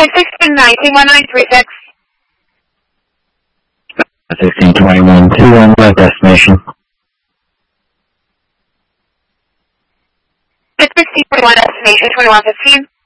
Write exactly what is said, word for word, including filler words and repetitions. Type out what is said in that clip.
sixteen nineteen one nine three six. sixteen twenty-one two one, what destination? It's sixteen twenty-one destination twenty-one fifteen.